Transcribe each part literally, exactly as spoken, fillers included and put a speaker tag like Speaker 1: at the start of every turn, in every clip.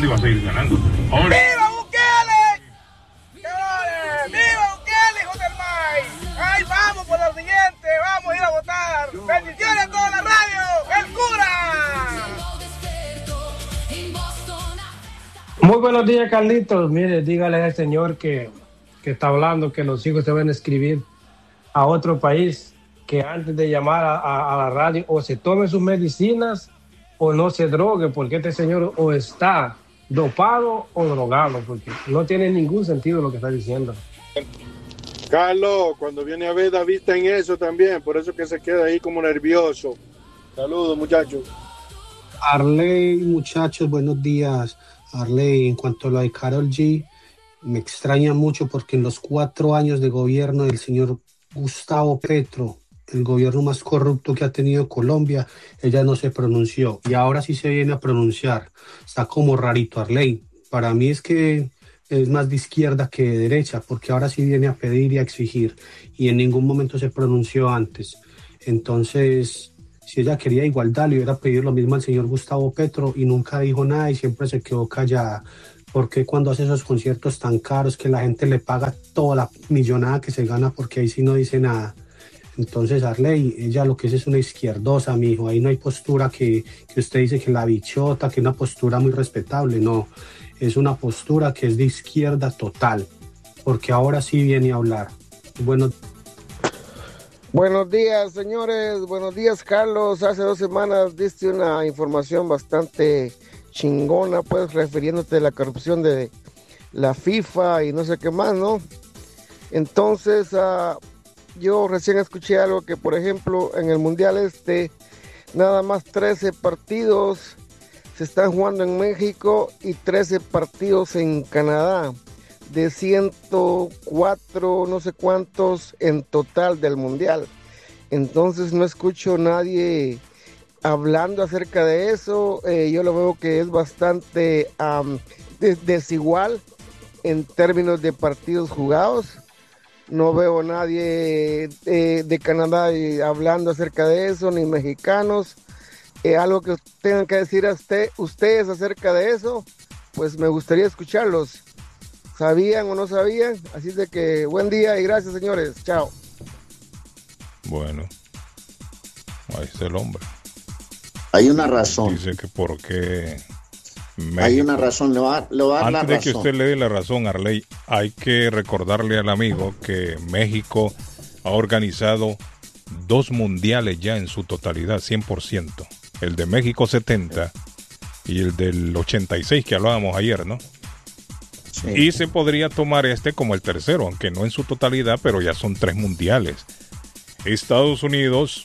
Speaker 1: ganando y va a seguir ganando. Ahora,
Speaker 2: ¡viva Bukele! ¡Cabrones! ¡Viva Bukele, hijo del maíz! ¡Ay, vamos por lo siguiente! ¡Vamos a ir a votar! ¡Bendiciones a toda la radio! ¡El cura!
Speaker 3: Muy buenos días, Carlitos. Mire, dígale al señor que, que está hablando que los hijos se van a escribir a otro país, que antes de llamar a, a, a la radio o se tome sus medicinas o no se drogue, porque este señor o está dopado o drogado, porque no tiene ningún sentido lo que está diciendo.
Speaker 4: Carlos, cuando viene a ver, David está en eso también, por eso que se queda ahí como nervioso. Saludos, muchachos.
Speaker 5: Arley, muchachos, buenos días. Arley, en cuanto a lo de Karol G, me extraña mucho porque en los cuatro años de gobierno del señor Gustavo Petro, el gobierno más corrupto que ha tenido Colombia, ella no se pronunció y ahora sí se viene a pronunciar. Está como rarito, Arley. Para mí es que es más de izquierda que de derecha, porque ahora sí viene a pedir y a exigir y en ningún momento se pronunció antes. Entonces, si ella quería igualdad, le hubiera pedido lo mismo al señor Gustavo Petro y nunca dijo nada y siempre se quedó callada. Porque cuando hace esos conciertos tan caros que la gente le paga toda la millonada que se gana, porque ahí sí no dice nada? Entonces, Arley, ella lo que es es una izquierdosa, mijo. Ahí no hay postura que, que usted dice que la bichota, que una postura muy respetable. No, es una postura que es de izquierda total, porque ahora sí viene a hablar. Bueno.
Speaker 6: Buenos días, señores. Buenos días, Carlos. Hace dos semanas diste una información bastante chingona, pues, refiriéndote a la corrupción de la FIFA y no sé qué más, ¿no? Entonces, uh, yo recién escuché algo que, por ejemplo, en el Mundial este, nada más trece partidos se están jugando en México y trece partidos en Canadá, de ciento cuatro, no sé cuántos en total del Mundial. Entonces no escucho a nadie hablando acerca de eso. Eh, yo lo veo que es bastante um, des- desigual en términos de partidos jugados. No veo a nadie eh, de Canadá eh, hablando acerca de eso, ni mexicanos. Eh, algo que tengan que decir a usted, ustedes acerca de eso, pues me gustaría escucharlos. ¿Sabían o no sabían? Así de que buen día y gracias, señores. Chao.
Speaker 7: Bueno, ahí está el hombre.
Speaker 8: Hay una razón.
Speaker 7: Dice que por qué México.
Speaker 8: Hay una razón, le va, le va a dar la razón.
Speaker 7: Antes de que usted le dé la razón, Arley, hay que recordarle al amigo que México ha organizado dos mundiales ya en su totalidad, cien por ciento. El de México setenta y el del ochenta y seis que hablábamos ayer, ¿no? Sí. Y se podría tomar este como el tercero, aunque no en su totalidad, pero ya son tres mundiales. Estados Unidos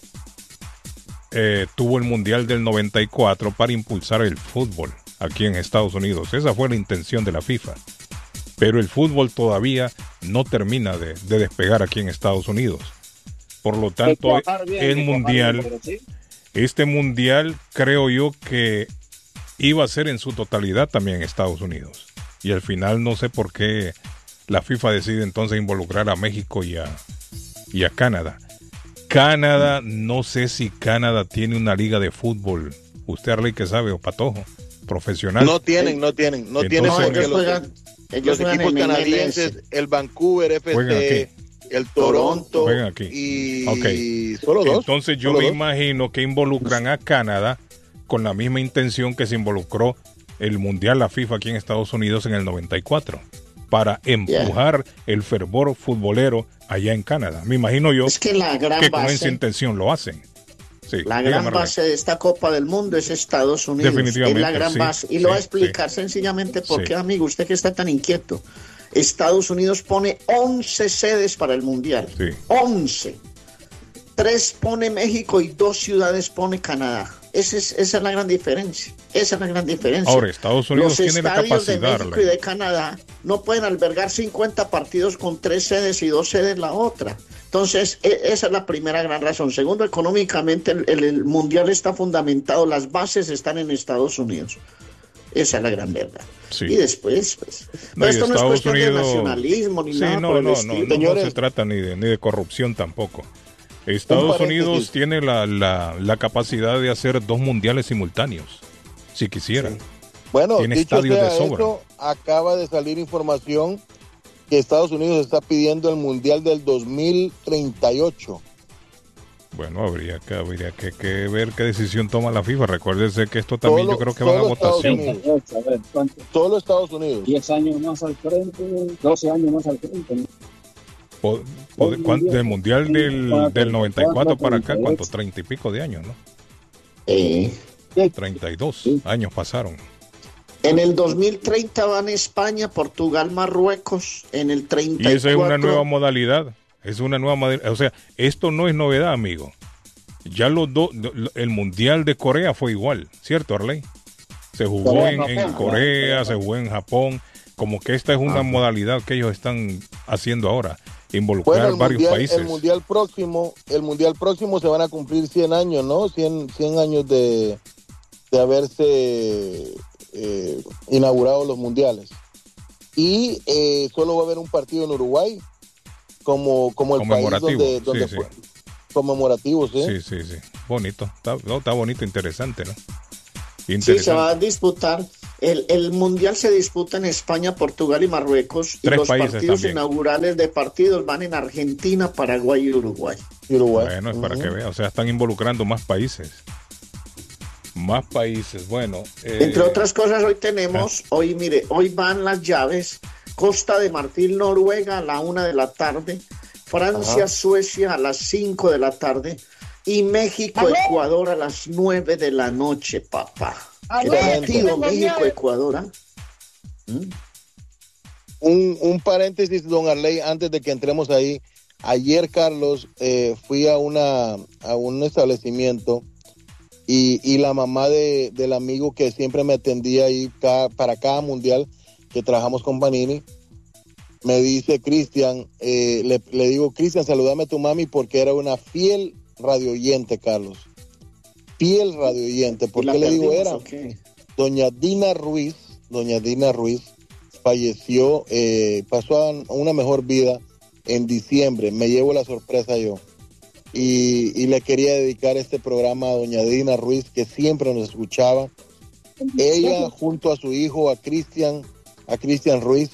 Speaker 7: eh, tuvo el mundial del noventa y cuatro para impulsar el fútbol aquí en Estados Unidos. Esa fue la intención de la FIFA. Pero el fútbol todavía no termina de, de despegar aquí en Estados Unidos. Por lo tanto, bien, el mundial, bien, sí. este mundial creo yo que iba a ser en su totalidad también en Estados Unidos. Y al final no sé por qué la FIFA decide entonces involucrar a México y a, y a Canadá. Canadá, no sé si Canadá tiene una liga de fútbol. Usted, Arley, que sabe, o Patojo, profesional.
Speaker 9: No tienen, no tienen, no
Speaker 7: entonces,
Speaker 9: tienen porque
Speaker 8: ellos
Speaker 9: los,
Speaker 8: juegan, ellos
Speaker 9: los equipos canadienses, el Vancouver F C, el Toronto
Speaker 7: juegan aquí.
Speaker 9: y
Speaker 7: okay.
Speaker 9: solo dos.
Speaker 7: Entonces yo
Speaker 9: solo
Speaker 7: me
Speaker 9: dos.
Speaker 7: imagino que involucran a Canadá con la misma intención que se involucró el Mundial, la FIFA aquí en Estados Unidos en el noventa y cuatro, para empujar yeah. el fervor futbolero allá en Canadá. Me imagino yo
Speaker 8: es que, la gran
Speaker 7: que con
Speaker 8: base,
Speaker 7: esa intención lo hacen. Sí,
Speaker 8: la gran base de esta Copa del Mundo es Estados Unidos.
Speaker 7: Definitivamente,
Speaker 8: es la gran
Speaker 7: sí,
Speaker 8: base. Y
Speaker 7: sí,
Speaker 8: lo voy a explicar
Speaker 7: sí.
Speaker 8: sencillamente porque,
Speaker 7: sí.
Speaker 8: amigo, usted que está tan inquieto, Estados Unidos pone once sedes para el Mundial.
Speaker 7: Sí.
Speaker 8: once. Tres pone México y dos ciudades pone Canadá. Esa es, esa es la gran diferencia. Esa es la gran diferencia.
Speaker 7: Ahora, Estados Unidos
Speaker 8: Los
Speaker 7: tiene la capacidad.
Speaker 8: Los estadios de México y de Canadá no pueden albergar cincuenta partidos con tres sedes y dos sedes la otra. Entonces, e- esa es la primera gran razón. Segundo, económicamente el, el, el Mundial está fundamentado, las bases están en Estados Unidos. Esa es la gran verdad.
Speaker 7: Sí.
Speaker 8: Y después, pues,
Speaker 7: no,
Speaker 8: pero esto no es cuestión
Speaker 7: Unidos,
Speaker 8: de nacionalismo ni
Speaker 7: sí,
Speaker 8: nada
Speaker 7: no,
Speaker 8: por el
Speaker 7: no,
Speaker 8: estilo.
Speaker 7: no, no,
Speaker 8: Señores,
Speaker 7: no se trata ni de, ni de corrupción tampoco. Estados Unidos tiene la, la, la capacidad de hacer dos mundiales simultáneos, si quisiera. Sí.
Speaker 4: Bueno,
Speaker 7: tiene
Speaker 4: dicho
Speaker 7: estadios
Speaker 4: sea
Speaker 7: de sobra.
Speaker 4: eso, acaba de salir información que Estados Unidos está pidiendo el Mundial del dos mil treinta y ocho.
Speaker 7: Bueno, habría que, habría que, que ver qué decisión toma la FIFA. Recuérdese que esto también
Speaker 4: Solo-
Speaker 7: yo creo que van a
Speaker 4: solo Estados
Speaker 7: votación.
Speaker 4: Unidos.
Speaker 1: A ver, ¿cuánto?
Speaker 4: Solo Estados Unidos.
Speaker 1: diez años más al frente, doce años más al frente, ¿no?
Speaker 7: Po- po- ¿cuánto- del Mundial del, del noventa y cuatro para acá, ¿cuántos? Treinta y pico de años, ¿no?
Speaker 8: Eh,
Speaker 7: treinta y dos años pasaron.
Speaker 8: en el dos mil treinta van España, Portugal, Marruecos. En el treinta y cuatro.
Speaker 7: Y esa es una nueva modalidad. Es una nueva modalidad. O sea, esto no es novedad, amigo. Ya los dos, el Mundial de Corea fue igual, ¿cierto, Arley? Se jugó en, en Corea, se jugó en Japón. Como que esta es una modalidad que ellos están haciendo ahora. Involucrar
Speaker 4: Bueno, el
Speaker 7: varios
Speaker 4: mundial,
Speaker 7: países.
Speaker 4: el mundial próximo, el mundial próximo se van a cumplir cien años, ¿no? cien, cien años de, de haberse eh, inaugurado los mundiales. Y eh, solo va a haber un partido en Uruguay como, como el país
Speaker 7: Conmemorativo,
Speaker 4: donde, donde
Speaker 7: sí,
Speaker 4: fue.
Speaker 7: sí.
Speaker 4: Conmemorativo, ¿sí?
Speaker 7: Sí, sí, sí. Bonito. Está, no, está bonito, interesante, ¿no?
Speaker 8: Sí, se va a disputar. El, el mundial se disputa en España, Portugal y Marruecos. Y
Speaker 7: Tres
Speaker 8: los
Speaker 7: países
Speaker 8: partidos
Speaker 7: también.
Speaker 8: inaugurales de partidos van en Argentina, Paraguay y Uruguay.
Speaker 4: Uruguay.
Speaker 7: Bueno, es para que vean. O sea, están involucrando más países. Más países. Bueno. Eh,
Speaker 8: Entre otras cosas, hoy tenemos,
Speaker 7: ah.
Speaker 8: hoy mire, hoy van las llaves. Costa de Marfil, Noruega a la una de la tarde. Francia,
Speaker 4: Ajá.
Speaker 8: Suecia a las cinco de la tarde. Y México, Ecuador a las nueve de la noche, papá. Qué partido, México, Ecuador. ¿Ah? ¿Mm?
Speaker 4: Un, un paréntesis, don Arley, antes de que entremos ahí. Ayer, Carlos, eh, fui a una a un establecimiento y, y la mamá de, del amigo que siempre me atendía ahí cada, para cada mundial que trabajamos con Panini, me dice, Cristian, eh, le, le digo, Cristian, saludame a tu mami porque era una fiel radioyente, Carlos. Fiel radioyente. ¿Por
Speaker 8: ¿Y la
Speaker 4: qué le digo
Speaker 8: perdimos
Speaker 4: era?
Speaker 8: o qué?
Speaker 4: Doña Dina Ruiz, doña Dina Ruiz falleció, eh, pasó a una mejor vida en diciembre. Me llevo la sorpresa yo. Y, y le quería dedicar este programa a doña Dina Ruiz, que siempre nos escuchaba. Ella, junto a su hijo, a Cristian, a Cristian Ruiz,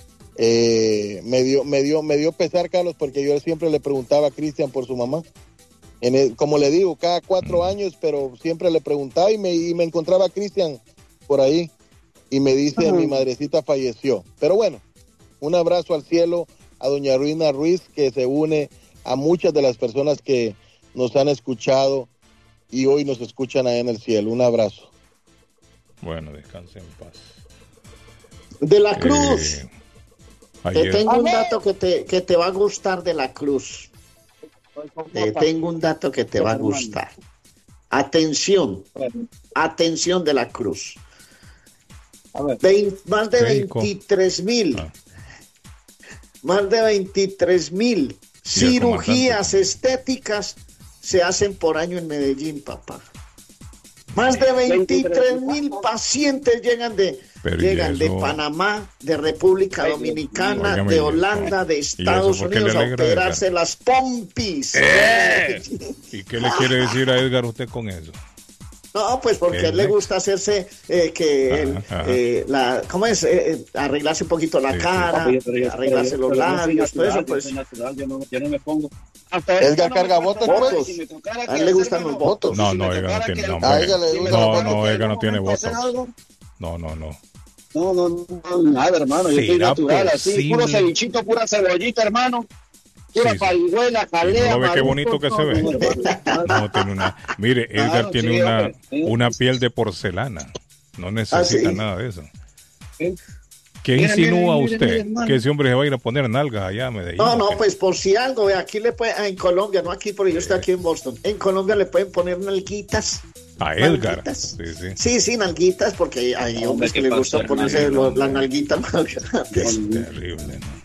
Speaker 4: eh, me dio, me dio, me dio pesar, Carlos, porque yo siempre le preguntaba a Cristian por su mamá. En el, como le digo, cada cuatro años, pero siempre le preguntaba y me, y me encontraba a Cristian por ahí y me dice, mi madrecita falleció. Pero bueno, un abrazo al cielo a doña Ruina Ruiz, que se une a muchas de las personas que nos han escuchado y hoy nos escuchan ahí en el cielo. Un abrazo.
Speaker 7: Bueno, descanse en paz.
Speaker 8: De la Cruz.
Speaker 7: Eh,
Speaker 8: Te
Speaker 7: ayer,
Speaker 8: tengo un dato que te, que te va a gustar de la Cruz. Te tengo un dato que te va a gustar. Atención, atención de la Cruz. Vein- más de
Speaker 7: ¿Qué dijo?
Speaker 8: veintitrés mil,
Speaker 7: Ah.
Speaker 8: más de veintitrés mil
Speaker 7: el
Speaker 8: cirugías
Speaker 7: comandante.
Speaker 8: estéticas se hacen por año en Medellín, papá. Más de veintitrés mil pacientes llegan de
Speaker 7: Pero ¿y
Speaker 8: llegan de
Speaker 7: eso?
Speaker 8: Panamá, de República Dominicana,
Speaker 7: Óigame,
Speaker 8: de
Speaker 7: ¿y
Speaker 8: Holanda, de
Speaker 7: eso
Speaker 8: Estados
Speaker 7: por qué le
Speaker 8: Unidos a
Speaker 7: alegra,
Speaker 8: operarse
Speaker 7: Edgar?
Speaker 8: las pompis.
Speaker 7: ¡Eh! ¿Y qué le quiere decir a Edgar usted con eso?
Speaker 8: No, pues porque
Speaker 7: ¿Qué
Speaker 8: a él le
Speaker 7: le-
Speaker 8: gusta hacerse eh, que
Speaker 7: Ajá,
Speaker 8: él,
Speaker 7: ajá.
Speaker 8: eh, la, ¿cómo es? Eh, eh, arreglarse un poquito la
Speaker 7: Sí, sí.
Speaker 8: cara,
Speaker 1: Pero yo- pero yo-
Speaker 8: arreglarse
Speaker 1: pero yo-
Speaker 8: los
Speaker 1: pero yo soy
Speaker 8: labios, todo eso,
Speaker 1: natural, yo
Speaker 8: pues.
Speaker 1: soy natural, yo no, yo no me pongo. Hasta
Speaker 4: Edgar
Speaker 1: eso no me
Speaker 4: carga
Speaker 1: cuesta
Speaker 4: botas,
Speaker 1: nada,
Speaker 8: pues.
Speaker 1: si me tocara
Speaker 8: A
Speaker 1: que
Speaker 8: él le gustan
Speaker 1: hacerme
Speaker 8: los votos.
Speaker 7: No,
Speaker 1: si
Speaker 7: no,
Speaker 1: me
Speaker 7: Edgar no
Speaker 1: tocara
Speaker 7: tiene
Speaker 1: que-
Speaker 7: nombre.
Speaker 4: A ella le
Speaker 1: si me
Speaker 4: gusta
Speaker 7: No,
Speaker 1: tocara
Speaker 7: no,
Speaker 1: que
Speaker 7: Edgar no
Speaker 1: en
Speaker 7: tiene
Speaker 1: un momento
Speaker 7: votos.
Speaker 1: hacer algo,
Speaker 7: No, no, no.
Speaker 1: No, no, no, nada, hermano. Yo estoy
Speaker 7: ¿Será
Speaker 1: natural, así, puro
Speaker 7: posible?
Speaker 1: cevichito, pura cebollita, hermano. Pura
Speaker 7: Sí, sí.
Speaker 1: parihuela,
Speaker 7: ¿Y
Speaker 1: jalea,
Speaker 7: no ve qué
Speaker 1: maruco,
Speaker 7: bonito que se
Speaker 1: no,
Speaker 7: ve?
Speaker 1: no, hermano.
Speaker 7: No, tiene una... Mire, Edgar
Speaker 1: Claro,
Speaker 7: tiene
Speaker 1: sí,
Speaker 7: una,
Speaker 1: hombre, sí.
Speaker 7: una piel de porcelana. No necesita
Speaker 8: ¿Ah, sí?
Speaker 7: nada de eso.
Speaker 1: Sí.
Speaker 7: ¿Qué
Speaker 1: Mire,
Speaker 7: insinúa
Speaker 1: mire, mire,
Speaker 7: usted?
Speaker 1: mire, hermano.
Speaker 7: ¿Que ese hombre se va a ir a poner nalgas allá a Medellín?
Speaker 8: No,
Speaker 7: ¿o
Speaker 8: no,
Speaker 7: qué?
Speaker 8: pues por si algo, ve, aquí le puede, en Colombia, no aquí, porque yo estoy aquí en Boston. En Colombia le pueden poner nalguitas.
Speaker 7: A Edgar.
Speaker 8: Nalguitas.
Speaker 7: Sí, sí.
Speaker 8: Sí, sí, nalguitas, porque hay
Speaker 1: Hombre,
Speaker 8: hombres que
Speaker 1: ¿qué
Speaker 8: les gusta
Speaker 1: pasó,
Speaker 8: ponerse
Speaker 1: hermano?
Speaker 8: lo- las nalguitas más grandes.
Speaker 7: Terrible, ¿no?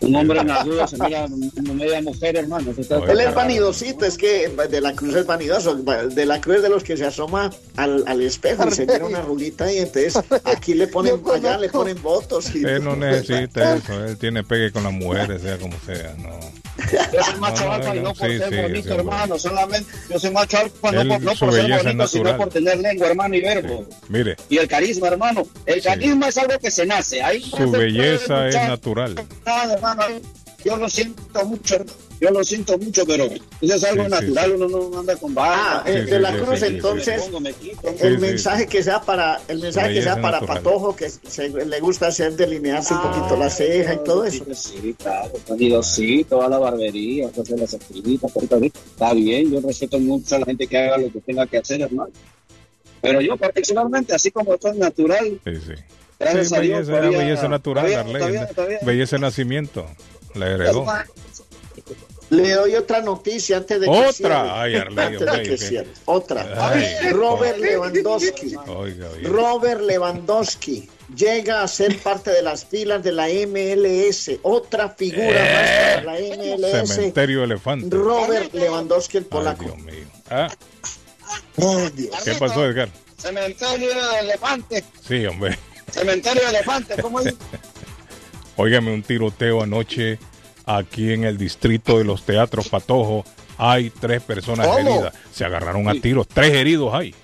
Speaker 1: Un hombre nacido se mira como media mujer, hermano.
Speaker 8: Él es vanidosito, es que de la Cruz es vanidoso. De la Cruz es de los que se asoma al, al espejo y se mira una rulita y entonces aquí le ponen, allá le ponen votos. Y
Speaker 7: él no necesita eso, él tiene pegue con las mujeres, sea como sea, no.
Speaker 1: Yo soy macho
Speaker 7: No, no,
Speaker 1: alfa y
Speaker 7: no,
Speaker 1: no por
Speaker 7: sí,
Speaker 1: ser
Speaker 7: sí,
Speaker 1: bonito,
Speaker 7: sí,
Speaker 1: hermano. Solamente yo soy macho alfa
Speaker 7: Él,
Speaker 1: no por, no
Speaker 7: su
Speaker 1: por ser
Speaker 7: belleza es
Speaker 1: bonito, sino
Speaker 7: natural.
Speaker 1: por tener lengua, hermano, y verbo.
Speaker 7: Sí. Mire,
Speaker 1: Y el carisma, hermano. El
Speaker 7: Sí.
Speaker 1: carisma es algo que se nace. Ahí
Speaker 7: su belleza es natural.
Speaker 1: nada, hermano. Yo lo siento mucho, hermano. Yo lo siento mucho, pero eso es algo
Speaker 7: Sí, sí,
Speaker 1: natural.
Speaker 7: sí.
Speaker 1: Uno no anda con barba.
Speaker 8: Ah, el
Speaker 7: Sí,
Speaker 8: de
Speaker 7: sí,
Speaker 8: la
Speaker 7: sí,
Speaker 8: Cruz,
Speaker 7: sí, sí,
Speaker 8: entonces,
Speaker 1: Me pongo, me quito.
Speaker 8: el
Speaker 7: Sí,
Speaker 8: mensaje que sea para, el mensaje que
Speaker 7: belleza
Speaker 8: sea para
Speaker 7: natural.
Speaker 8: Patojo, que se, le gusta hacer delinearse un poquito la ceja y todo eso.
Speaker 1: Sí, claro, vanidosito, a la barbería, hacer las escribitas, está bien, yo respeto mucho a la gente que haga lo que tenga que hacer, hermano. Pero yo particularmente, así como estoy natural,
Speaker 7: sí, sí.
Speaker 1: gracias
Speaker 7: Sí,
Speaker 1: a Dios,
Speaker 7: belleza,
Speaker 1: todavía-
Speaker 7: belleza natural,
Speaker 1: todavía-
Speaker 7: Arley.
Speaker 1: todavía- todavía-
Speaker 7: Belleza de nacimiento, la heredó.
Speaker 8: Le doy otra noticia antes de que cierre.
Speaker 7: Otra, ay, Arley,
Speaker 8: Antes de
Speaker 7: hombre,
Speaker 8: que
Speaker 7: ¿qué?
Speaker 8: cierre. Otra.
Speaker 7: Ay,
Speaker 8: Robert Lewandowski.
Speaker 7: Oiga, oiga.
Speaker 8: Robert Lewandowski llega a ser parte de las filas de la M L S. Otra figura más para la M L S.
Speaker 7: Cementerio elefante.
Speaker 8: Robert Lewandowski, el
Speaker 7: Ay,
Speaker 8: polaco.
Speaker 7: Dios mío. Ah,
Speaker 8: Ay, Dios.
Speaker 7: ¿qué pasó, Edgar?
Speaker 1: Cementerio de elefante,
Speaker 7: Sí, hombre.
Speaker 1: cementerio de elefante, ¿cómo es?
Speaker 7: Óigame, un tiroteo anoche aquí en el distrito de los Teatros Patojo. Hay tres personas
Speaker 9: ¿Cómo?
Speaker 7: heridas. Se agarraron a tiros. Tres heridos hay.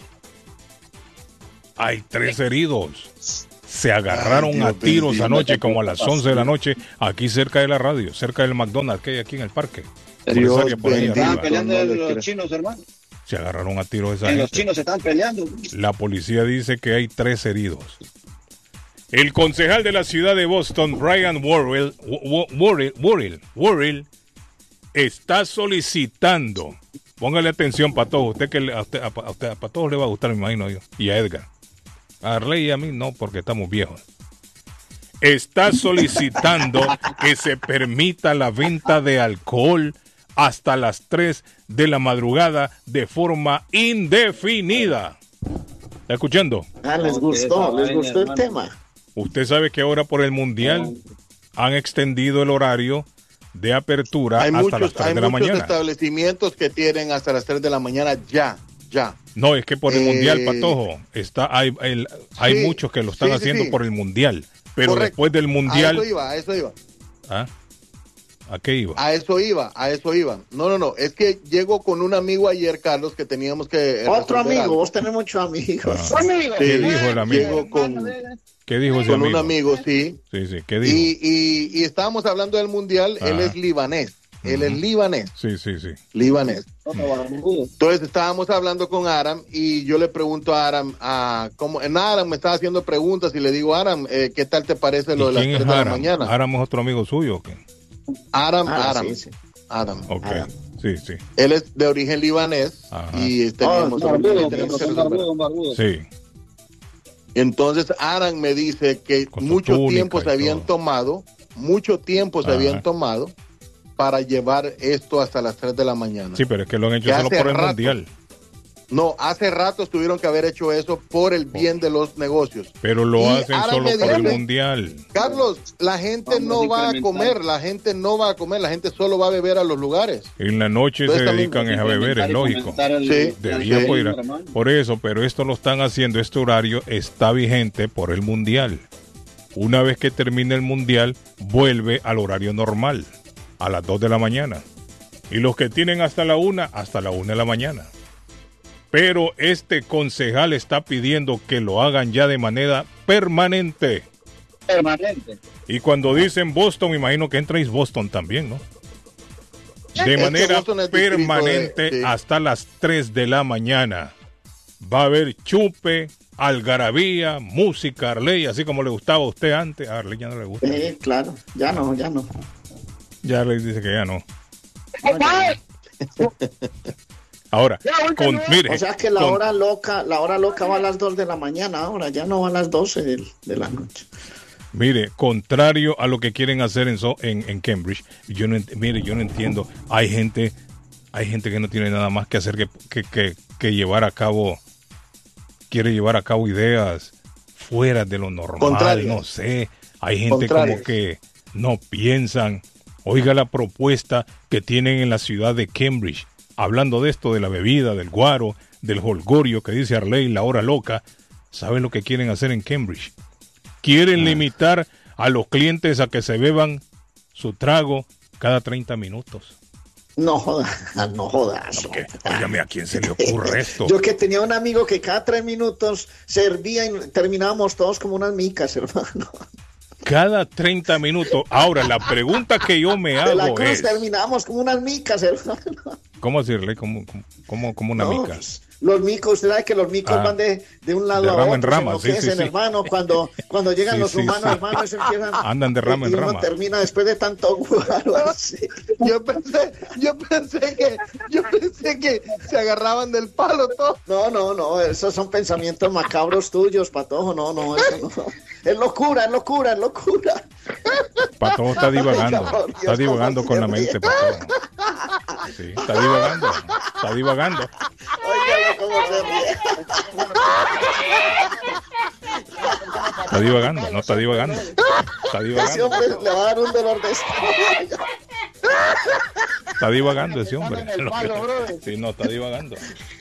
Speaker 7: Hay tres heridos. Se agarraron
Speaker 9: Ay, Dios
Speaker 7: a tiros
Speaker 9: bendito.
Speaker 7: anoche como a las once de la noche aquí cerca de la radio, cerca del McDonald's que hay aquí en el parque. Por
Speaker 9: Dios
Speaker 7: esa área por ahí
Speaker 9: bendito.
Speaker 1: Estaban
Speaker 7: arriba.
Speaker 1: peleando
Speaker 9: no le
Speaker 1: los
Speaker 9: creo.
Speaker 1: chinos, hermano.
Speaker 7: Se agarraron a tiros esa
Speaker 1: En los
Speaker 7: gente.
Speaker 1: chinos se están peleando.
Speaker 7: La policía dice que hay tres heridos. El concejal de la ciudad de Boston, Brian Worrell, Wo- Worrell, Worrell, Worrell, está solicitando, póngale atención, Patojo, usted que le- a, usted, a, a usted- a Patojo le va a gustar, me imagino yo, y a Edgar. A Arley y a mí no, porque estamos viejos. Está solicitando que se permita la venta de alcohol hasta las tres de la madrugada de forma indefinida. ¿Está escuchando?
Speaker 8: Ah, les gustó, les gustó el tema.
Speaker 7: Usted sabe que ahora por el Mundial han extendido el horario de apertura
Speaker 4: Hay
Speaker 7: hasta
Speaker 4: muchos,
Speaker 7: las tres
Speaker 4: hay
Speaker 7: de la
Speaker 4: muchos
Speaker 7: mañana.
Speaker 4: establecimientos que tienen hasta las tres de la mañana ya, ya.
Speaker 7: No, es que por el
Speaker 4: Eh,
Speaker 7: Mundial, Patojo, está, hay, el- hay
Speaker 4: Sí,
Speaker 7: muchos que lo están
Speaker 4: sí, sí,
Speaker 7: haciendo
Speaker 4: sí.
Speaker 7: por el Mundial. Pero
Speaker 4: Correcto.
Speaker 7: después del
Speaker 4: A
Speaker 7: Mundial...
Speaker 4: eso iba, a eso iba.
Speaker 7: ¿Ah? ¿A qué iba?
Speaker 4: A eso iba, a eso iba. No, no, no, es que llego con un amigo ayer, Carlos, que teníamos que... eh,
Speaker 8: Otro
Speaker 4: resolver
Speaker 8: amigo,
Speaker 4: algo.
Speaker 8: vos tenés muchos amigos.
Speaker 7: Ah.
Speaker 1: Amigo.
Speaker 7: ¿Qué
Speaker 4: Sí,
Speaker 7: dijo el amigo?
Speaker 4: Llego con,
Speaker 7: ¿Qué dijo ese
Speaker 4: con
Speaker 7: amigo?
Speaker 4: un amigo, sí.
Speaker 7: Sí, sí, ¿qué dijo?
Speaker 4: Y, y, y estábamos hablando del mundial, él
Speaker 7: Ajá.
Speaker 4: es libanés. Él es
Speaker 7: Ujú.
Speaker 4: libanés,
Speaker 7: Sí, sí, sí.
Speaker 4: libanés.
Speaker 1: Otro barbudo.
Speaker 4: Entonces estábamos hablando con Aram y yo le pregunto a Aram, a, ¿cómo? En Aram me estaba haciendo preguntas y le digo, Aram, eh, ¿qué tal te parece lo de
Speaker 7: ¿Y
Speaker 4: las
Speaker 7: quién
Speaker 4: tres
Speaker 7: es
Speaker 4: de la
Speaker 7: Aram?
Speaker 4: mañana?
Speaker 7: ¿Aram es otro amigo suyo o qué?
Speaker 4: Aram,
Speaker 8: Ah,
Speaker 4: Aram,
Speaker 8: sí, sí.
Speaker 4: Aram.
Speaker 7: Ok,
Speaker 8: Aram.
Speaker 7: sí, sí.
Speaker 4: Él es de origen libanés
Speaker 7: Ajá.
Speaker 4: y teníamos,
Speaker 1: Ah, barbudo,
Speaker 4: teníamos que
Speaker 1: un
Speaker 4: resolver.
Speaker 1: barbudo, un barbudo.
Speaker 7: Sí.
Speaker 4: Entonces Aran me dice que
Speaker 7: Con su
Speaker 4: mucho
Speaker 7: túnica
Speaker 4: tiempo
Speaker 7: y
Speaker 4: se habían
Speaker 7: todo.
Speaker 4: tomado, mucho tiempo se
Speaker 7: Ajá.
Speaker 4: habían tomado para llevar esto hasta las tres de la mañana.
Speaker 7: Sí, pero es que lo han hecho
Speaker 4: Que
Speaker 7: solo
Speaker 4: hace
Speaker 7: por el
Speaker 4: rato.
Speaker 7: Mundial.
Speaker 4: No, hace rato tuvieron que haber hecho eso por el bien de los negocios.
Speaker 7: Pero lo
Speaker 4: Y
Speaker 7: hacen
Speaker 4: Aram
Speaker 7: solo
Speaker 4: me
Speaker 7: por el
Speaker 4: dice-
Speaker 7: Mundial.
Speaker 4: Carlos, la gente
Speaker 1: Vamos
Speaker 4: no
Speaker 1: a
Speaker 4: va a
Speaker 1: incrementar.
Speaker 4: comer, la gente no va a comer, la gente solo va a beber a los lugares.
Speaker 7: En la noche
Speaker 4: Entonces
Speaker 7: se
Speaker 4: también
Speaker 7: dedican es a beber, es lógico.
Speaker 4: Sí,
Speaker 7: De
Speaker 4: sí,
Speaker 7: día
Speaker 4: sí.
Speaker 7: pues, irá. Por eso, pero esto lo están haciendo, este horario está vigente por el Mundial. Una vez que termine el Mundial, vuelve al horario normal, a las dos de la mañana. Y los que tienen hasta la una, hasta la una de la mañana. Pero este concejal está pidiendo que lo hagan ya de manera permanente.
Speaker 1: Permanente.
Speaker 7: Y cuando dicen Boston, me imagino que entráis Boston también, ¿no? De
Speaker 4: Es que
Speaker 7: manera
Speaker 4: Boston es distrito
Speaker 7: permanente
Speaker 4: de- sí.
Speaker 7: hasta las tres de la mañana. Va a haber chupe, algarabía, música, Arley, así como le gustaba a usted antes. A Arley ya no le gusta.
Speaker 8: Sí, claro, ya no, ya no.
Speaker 7: Ya Arley dice que ya no. Ahora, con, mire,
Speaker 8: O sea que la
Speaker 7: con-
Speaker 8: hora loca, la hora loca va a las dos de la mañana ahora, ya no va a las doce de, de la noche.
Speaker 7: mire, contrario a lo que quieren hacer en, so- en, en Cambridge, yo no, ent- mire, yo no entiendo. Hay gente, hay gente que no tiene nada más que hacer que, que, que, que llevar a cabo, quiere llevar a cabo ideas fuera de lo normal,
Speaker 4: Contrarias.
Speaker 7: no sé. Hay gente
Speaker 4: Contrarias.
Speaker 7: como que no piensan. Oiga la propuesta que tienen en la ciudad de Cambridge, hablando de esto, de la bebida, del guaro, del holgorio que dice Arley, la hora loca. ¿Saben lo que quieren hacer en Cambridge? Quieren limitar a los clientes a que se beban su trago cada treinta minutos.
Speaker 8: No jodas, no jodas.
Speaker 7: No, porque, óigame, ¿a quién se le ocurre esto?
Speaker 8: Yo que tenía un amigo que cada tres minutos servía y terminábamos todos como unas micas, hermano.
Speaker 7: Cada treinta minutos. Ahora, la pregunta que yo me hago
Speaker 8: de la cruz
Speaker 7: es...
Speaker 8: terminábamos como unas micas, hermano.
Speaker 7: ¿Cómo decirle? ¿Cómo, cómo, cómo una
Speaker 8: no,
Speaker 7: mica?
Speaker 8: Pues, los micos, usted sabe que los micos ah, van de, de un lado
Speaker 7: de
Speaker 8: a
Speaker 7: rama
Speaker 8: otro.
Speaker 7: En rama,
Speaker 8: sí,
Speaker 7: sí, sí, sí.
Speaker 8: hermano, cuando, cuando llegan
Speaker 7: sí,
Speaker 8: los
Speaker 7: sí,
Speaker 8: humanos,
Speaker 7: sí.
Speaker 8: hermanos, empiezan...
Speaker 7: Andan de rama
Speaker 8: y
Speaker 7: en
Speaker 8: uno
Speaker 7: rama.
Speaker 8: termina después de tanto guaro así.
Speaker 6: Yo pensé, yo pensé que, yo pensé que se agarraban del palo todo.
Speaker 8: No, no, no, esos son pensamientos macabros tuyos, Patojo, no, no, eso no. Es locura, es locura, es locura.
Speaker 7: Patojo está divagando, Dios, está divagando con la mente, Patojo. Sí, está divagando, está divagando.
Speaker 8: Óigalo cómo se ríe.
Speaker 7: Está divagando, no está divagando. Está divagando.
Speaker 8: Ese hombre le va a dar un dolor de estómago.
Speaker 7: Está divagando ese hombre. Sí, no, está divagando.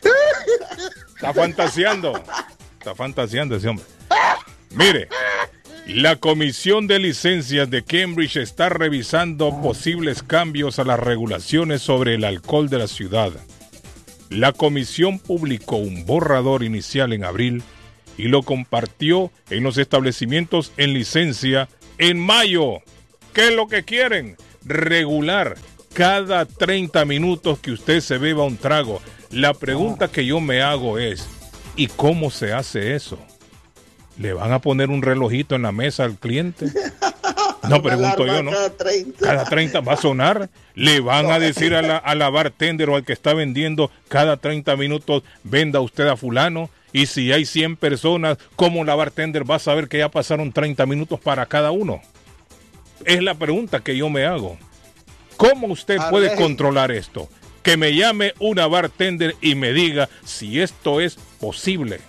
Speaker 7: Está fantaseando. Está fantaseando ese hombre. Mire, la Comisión de Licencias de Cambridge está revisando posibles cambios a las regulaciones sobre el alcohol de la ciudad. La comisión publicó un borrador inicial en abril y lo compartió en los establecimientos en licencia en mayo. ¿Qué es lo que quieren? Regular cada treinta minutos que usted se beba un trago. La pregunta que yo me hago es, ¿y cómo se hace eso? ¿Le van a poner un relojito en la mesa al cliente? No, pregunto yo, ¿no?
Speaker 8: Cada treinta.
Speaker 7: Cada treinta va a sonar. Le van a decir a la, a la bartender o al que está vendiendo cada treinta minutos, venda usted a fulano. Y si hay cien personas, ¿cómo la bartender va a saber que ya pasaron treinta minutos para cada uno? Es la pregunta que yo me hago. ¿Cómo usted
Speaker 6: Arley.
Speaker 7: puede controlar esto? Que me llame una bartender y me diga si esto es posible.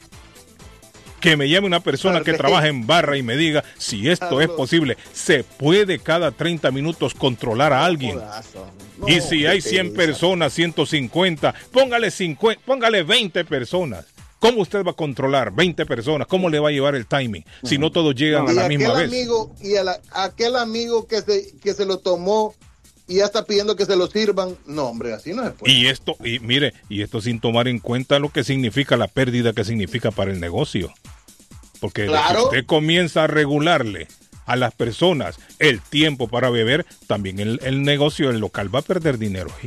Speaker 7: Que me llame una persona Arley. que trabaja en barra y me diga si esto Arley. es posible. ¿Se puede cada treinta minutos controlar a alguien? No, y si hay cien personas, ciento cincuenta, póngale cincuenta, póngale veinte personas. ¿Cómo usted va a controlar veinte personas? ¿Cómo le va a llevar el timing? Si no todos llegan a la misma vez.
Speaker 6: Amigo, y a la, aquel amigo que se, que se lo tomó y ya está pidiendo que se lo sirvan. No, hombre, así no se puede.
Speaker 7: Y esto, y mire, y esto sin tomar en cuenta lo que significa la pérdida que significa para el negocio. Porque claro. usted comienza a regularle a las personas el tiempo para beber, también el, el negocio, el local va a perder dinero ahí.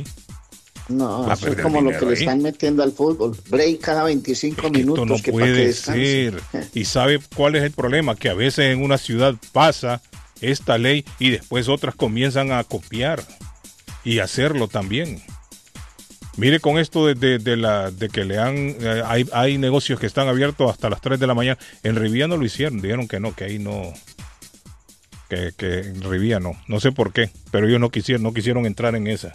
Speaker 8: No, eso es como lo que ahí. le están metiendo al fútbol. Break cada veinticinco minutos.
Speaker 7: Esto no
Speaker 8: que
Speaker 7: puede ser. ¿Y sabe cuál es el problema? Que a veces en una ciudad pasa esta ley y después otras comienzan a copiar y hacerlo también. Mire con esto de, de, de, la, de que le han... Eh, hay, hay negocios que están abiertos hasta las tres de la mañana. En Rivía no lo hicieron. Dijeron que no, que ahí no... Que, que en Rivía no. No sé por qué. Pero ellos no quisieron, no quisieron entrar en esa.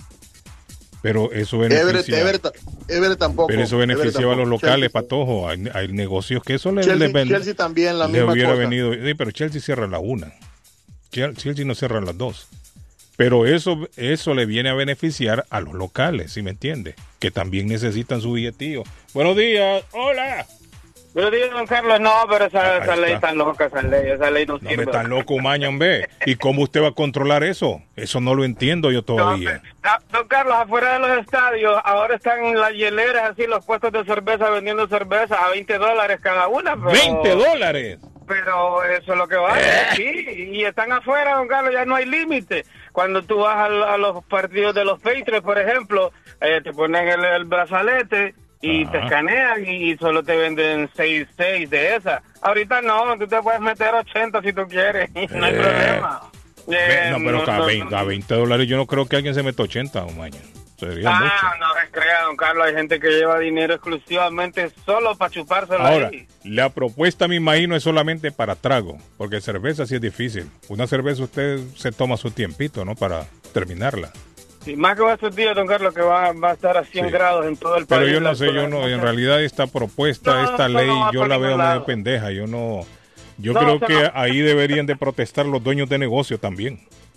Speaker 7: Pero eso beneficia...
Speaker 6: Everett, Everett, Everett tampoco.
Speaker 7: Pero eso beneficiaba a los locales, Chelsea. Patojo. Hay, hay negocios que eso le...
Speaker 6: Chelsea,
Speaker 7: le,
Speaker 6: Chelsea también la
Speaker 7: le
Speaker 6: misma
Speaker 7: hubiera
Speaker 6: cosa.
Speaker 7: venido... Sí, pero Chelsea cierra a la una. Chelsea no cierra a las dos. Pero eso, eso le viene a beneficiar a los locales, ¿sí me entiende? Que también necesitan su billetillo. Buenos días, hola.
Speaker 10: Buenos días, don Carlos. No, pero esa, esa ley tan loca, esa ley, esa ley no,
Speaker 7: no
Speaker 10: sirve.
Speaker 7: No, tan loco, maña, hombre. ¿Y cómo usted va a controlar eso? Eso no lo entiendo yo todavía.
Speaker 10: No, don Carlos, afuera de los estadios, ahora están las hieleras, así, los puestos de cerveza vendiendo cerveza a veinte dólares cada una. Pero...
Speaker 7: ¿veinte dólares?
Speaker 10: Pero eso es lo que vale, ¿Eh? sí. Y están afuera, don Carlos, ya no hay límite. Cuando tú vas a, a los partidos de los Patriots, por ejemplo, eh, te ponen el, el brazalete y Ajá. te escanean y solo te venden seis, seis de esas. Ahorita no, tú te puedes meter ochenta si tú quieres, no eh. hay problema.
Speaker 7: Eh, no, pero no, a, veinte, no, a veinte dólares yo no creo que alguien se meta ochenta, oh, mañana. Sería
Speaker 10: ah,
Speaker 7: mucho.
Speaker 10: no se crea, don Carlos, hay gente que lleva dinero exclusivamente solo para chupárselo.
Speaker 7: Ahora,
Speaker 10: ahí.
Speaker 7: La propuesta me imagino es solamente para trago, porque cerveza sí es difícil. Una cerveza usted se toma su tiempito, ¿no? Para terminarla.
Speaker 10: Sí, más que va a ser día, don Carlos, que va, va a estar a cien sí. grados en todo el
Speaker 7: Pero
Speaker 10: país.
Speaker 7: Pero yo no sé, yo no, en realidad esta propuesta, no, esta ley, no yo la veo lado. medio pendeja, yo no... Yo
Speaker 10: No,
Speaker 7: creo
Speaker 10: eso
Speaker 7: que
Speaker 10: no.
Speaker 7: ahí deberían de protestar los dueños de negocio también.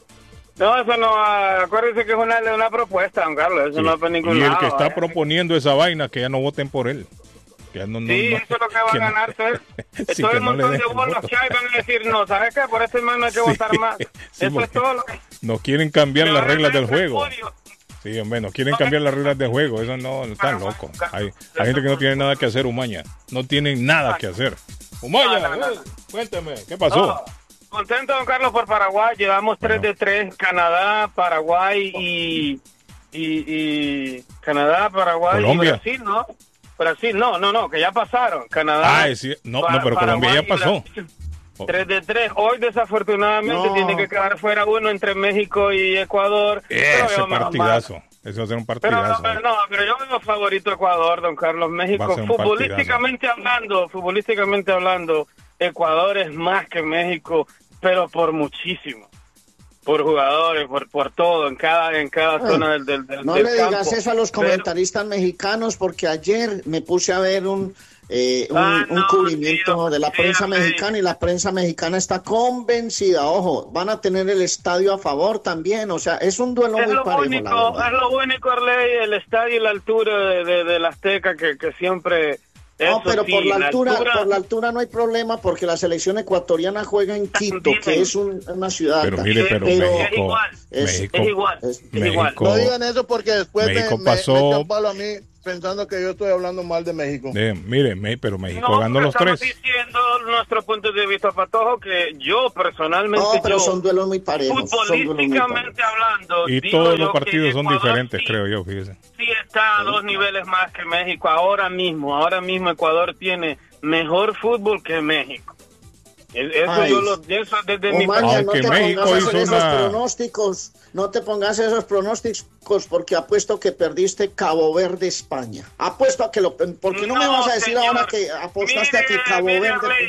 Speaker 10: No, eso no, ah, acuérdense que es una, una propuesta, don Carlos, eso
Speaker 7: Sí.
Speaker 10: no va para ningún
Speaker 7: Y el
Speaker 10: lado.
Speaker 7: que está
Speaker 10: ¿eh?
Speaker 7: proponiendo esa vaina, que ya no voten por él. Que ya no, no-
Speaker 10: Sí,
Speaker 7: no-
Speaker 10: eso es lo que va
Speaker 7: que
Speaker 10: a
Speaker 7: no-
Speaker 10: ganar. Todo,
Speaker 7: Sí,
Speaker 10: todo
Speaker 7: que
Speaker 10: el
Speaker 7: no le
Speaker 10: montón
Speaker 7: den
Speaker 10: de
Speaker 7: el
Speaker 10: bolos
Speaker 7: voto.
Speaker 10: que hay van a decir, no, ¿sabes qué? Por este man no hay que
Speaker 7: Sí,
Speaker 10: votar más.
Speaker 7: sí,
Speaker 10: Eso
Speaker 7: porque
Speaker 10: es todo lo que...
Speaker 7: no quieren cambiar
Speaker 10: Me
Speaker 7: las
Speaker 10: van a
Speaker 7: reglas del
Speaker 10: ganar
Speaker 7: juego.
Speaker 10: repudio.
Speaker 7: Sí, hombre, no quieren cambiar las reglas del juego. Eso no, están locos. Hay, hay gente que no tiene nada que hacer, Umaña. No tienen nada que hacer. Umaña,
Speaker 10: No, no, no.
Speaker 7: eh, cuéntame, ¿qué pasó?
Speaker 10: No, contento, don Carlos, por Paraguay. Llevamos tres de tres, Canadá, Paraguay y, y, y Canadá, Paraguay
Speaker 7: Colombia.
Speaker 10: y Brasil, ¿no? Brasil, no, no, no, que ya pasaron. Canadá.
Speaker 7: Ah, es cier- no,
Speaker 10: Pa-
Speaker 7: no, pero Colombia ya
Speaker 10: Paraguay y
Speaker 7: pasó.
Speaker 10: Brasil. tres de tres. Hoy, desafortunadamente,
Speaker 8: No.
Speaker 10: tiene que quedar fuera uno entre México y Ecuador. Pero
Speaker 7: Ese
Speaker 10: yo me-
Speaker 7: partidazo. Ese va a ser un
Speaker 10: Pero
Speaker 7: partidazo.
Speaker 10: no, pero no, pero yo veo favorito a Ecuador, don Carlos.
Speaker 7: Va a
Speaker 10: México,
Speaker 7: ser un
Speaker 10: futbolísticamente hablando, futbolísticamente hablando, Ecuador es más que México, pero por muchísimo. Por jugadores, por por todo, en cada en cada
Speaker 8: Ay,
Speaker 10: zona del, del, del
Speaker 8: No
Speaker 10: del
Speaker 8: le
Speaker 10: campo.
Speaker 8: digas eso a los
Speaker 10: Pero-
Speaker 8: comentaristas mexicanos porque ayer me puse a ver un, eh, un,
Speaker 10: Ah,
Speaker 8: un
Speaker 10: no,
Speaker 8: cubrimiento
Speaker 10: tío,
Speaker 8: de la
Speaker 10: sí,
Speaker 8: prensa
Speaker 10: hombre.
Speaker 8: mexicana y la prensa mexicana está convencida. Ojo, van a tener el estadio a favor también. O sea, es un duelo
Speaker 10: Es
Speaker 8: muy
Speaker 10: lo
Speaker 8: parejo, la
Speaker 10: único,
Speaker 8: verdad.
Speaker 10: es lo único, Arley, el estadio y la altura de, de, de la Azteca que, que siempre...
Speaker 8: No,
Speaker 10: eso
Speaker 8: pero
Speaker 10: sí,
Speaker 8: por la altura, por la altura no hay problema porque la selección ecuatoriana juega en Quito,
Speaker 10: También.
Speaker 8: que es un- una ciudad.
Speaker 7: Pero
Speaker 8: alta.
Speaker 7: mire, pero
Speaker 10: Es
Speaker 7: México,
Speaker 10: igual,
Speaker 8: es-
Speaker 7: México,
Speaker 10: es igual,
Speaker 8: es-
Speaker 10: es igual.
Speaker 7: México,
Speaker 4: No digan eso porque después me,
Speaker 7: México
Speaker 4: me,
Speaker 7: pasó-
Speaker 4: me echan palo a mí pensando que yo estoy hablando mal de México.
Speaker 7: eh, mire, me- pero México
Speaker 10: No,
Speaker 7: ganó los
Speaker 10: estamos
Speaker 7: tres.
Speaker 10: diciendo nuestro punto de vista, Patojo, que yo personalmente,
Speaker 8: No, pero
Speaker 10: yo,
Speaker 8: son duelos muy parejos. son duelos muy
Speaker 10: futbolísticamente
Speaker 8: parejos.
Speaker 10: hablando,
Speaker 7: Y
Speaker 10: digo
Speaker 7: todos
Speaker 10: yo
Speaker 7: los
Speaker 10: que
Speaker 7: partidos son
Speaker 10: Ecuador
Speaker 7: diferentes,
Speaker 10: sí,
Speaker 7: creo yo, fíjese.
Speaker 10: sí está a dos niveles más que México ahora mismo. Ahora mismo Ecuador tiene mejor fútbol que México. E- Eso
Speaker 8: Ay.
Speaker 10: yo lo eso desde mi
Speaker 8: Omaña, no
Speaker 7: Aunque
Speaker 8: te
Speaker 7: México
Speaker 8: pongas a
Speaker 7: hizo
Speaker 8: hacer esos
Speaker 7: una-
Speaker 8: pronósticos, no te pongas esos pronósticos porque apuesto que perdiste Cabo Verde España. Apuesto a que lo, porque no, me vas a decir
Speaker 10: señor.
Speaker 8: ahora que apostaste a que
Speaker 10: Mire,
Speaker 8: Cabo
Speaker 10: mire,
Speaker 8: Verde.
Speaker 10: Rey,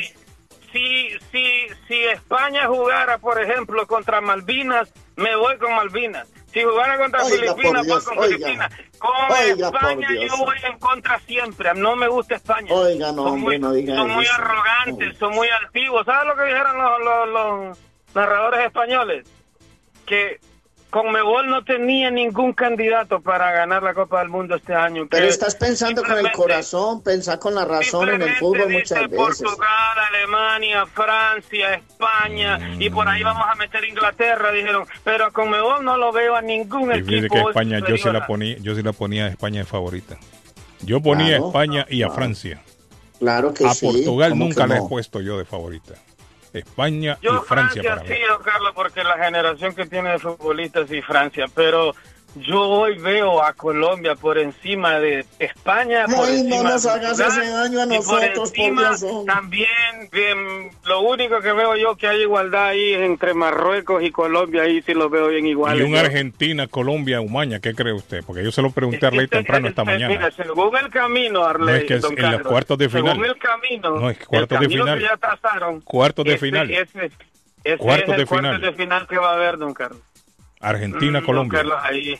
Speaker 10: si, si, si España jugara, por ejemplo, contra Malvinas, me voy con Malvinas. Si jugara contra
Speaker 8: Oiga,
Speaker 10: Filipinas,
Speaker 8: por Dios,
Speaker 10: voy con
Speaker 8: oiga.
Speaker 10: Filipinas. Con
Speaker 8: Oiga, por
Speaker 10: España
Speaker 8: Dios.
Speaker 10: yo voy en contra siempre. No me gusta España.
Speaker 8: Oiga, no,
Speaker 10: son
Speaker 8: hombre,
Speaker 10: muy,
Speaker 8: no diga
Speaker 10: son muy
Speaker 8: eso.
Speaker 10: arrogantes, son muy altivos. ¿Sabes lo que dijeron los, los, los narradores españoles? Que Conmebol no tenía ningún candidato para ganar la Copa del Mundo este año.
Speaker 8: Pero
Speaker 10: que
Speaker 8: estás pensando con el
Speaker 10: simplemente-
Speaker 8: corazón, pensar con la razón en el
Speaker 10: Simplemente
Speaker 8: fútbol
Speaker 10: dice
Speaker 8: muchas veces.
Speaker 10: Portugal, Alemania, Francia, España y por ahí vamos a meter Inglaterra, dijeron, pero a Conmebol no lo veo a ningún
Speaker 7: Y fíjese
Speaker 10: equipo
Speaker 7: que España, yo sí
Speaker 10: superior
Speaker 7: la
Speaker 10: a-
Speaker 7: ponía, yo sí la ponía a España de favorita. Yo ponía
Speaker 8: Claro,
Speaker 7: a España y a
Speaker 8: claro.
Speaker 7: Francia.
Speaker 8: Claro que
Speaker 7: A
Speaker 8: sí.
Speaker 7: Portugal
Speaker 8: ¿cómo
Speaker 7: nunca
Speaker 8: que
Speaker 7: la he
Speaker 8: no?
Speaker 7: puesto yo de favorita. España
Speaker 10: Yo
Speaker 7: y Francia,
Speaker 10: Francia,
Speaker 7: para mí.
Speaker 10: sí, don Carlos, porque la generación que tiene de futbolistas y Francia, pero yo hoy veo a Colombia por encima de España, por
Speaker 8: Ay,
Speaker 10: encima
Speaker 8: no nos
Speaker 10: de
Speaker 8: hagas
Speaker 10: Portugal,
Speaker 8: ese daño a
Speaker 10: y por
Speaker 8: nosotros, por
Speaker 10: encima
Speaker 8: Dios, hombre.
Speaker 10: también bien, lo único que veo yo que hay igualdad ahí entre Marruecos y Colombia, ahí sí lo veo bien igual.
Speaker 7: Y un Argentina, Colombia, Umaña, ¿qué cree usted? Porque yo se lo pregunté a Arley temprano esta mañana.
Speaker 10: Mira, según el camino, Arley,
Speaker 7: No, es que es
Speaker 10: don
Speaker 7: en los
Speaker 10: Carlos,
Speaker 7: cuartos de final.
Speaker 10: según el camino,
Speaker 7: No, es que cuartos
Speaker 10: el
Speaker 7: de
Speaker 10: camino
Speaker 7: final.
Speaker 10: que ya trazaron,
Speaker 7: Cuartos de
Speaker 10: ese-
Speaker 7: final.
Speaker 10: Ese, ese
Speaker 7: Cuartos
Speaker 10: es el
Speaker 7: de
Speaker 10: cuartos
Speaker 7: final.
Speaker 10: de final que va a haber, don Carlos.
Speaker 7: Argentina,
Speaker 10: Mm,
Speaker 7: Colombia.
Speaker 10: don Carlos, ahí,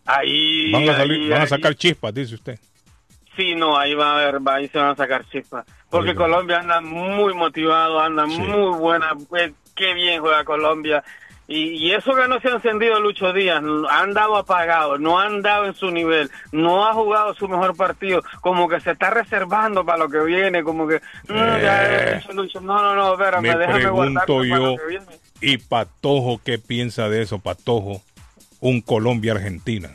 Speaker 10: ahí,
Speaker 7: Van a, salir,
Speaker 10: ahí,
Speaker 7: van a
Speaker 10: ahí.
Speaker 7: sacar chispas, dice usted.
Speaker 10: Sí, no, ahí va a haber, va- ahí se van a sacar chispas. Porque
Speaker 7: Oiga.
Speaker 10: Colombia anda muy motivado, anda
Speaker 7: Sí.
Speaker 10: muy buena, pues, qué bien juega Colombia. Y, y eso que no se ha encendido Lucho Díaz, ha andado apagado, no ha andado en su nivel, no ha jugado su mejor partido, como que se está reservando para lo que viene, como que, no, ya,
Speaker 7: Eh.
Speaker 10: Lucho, Lucho, no, no, no, espérame,
Speaker 7: Me
Speaker 10: déjame guardarme
Speaker 7: pregunto
Speaker 10: para
Speaker 7: yo,
Speaker 10: lo que viene.
Speaker 7: y Patojo, ¿qué piensa de eso, Patojo? Un Colombia-Argentina.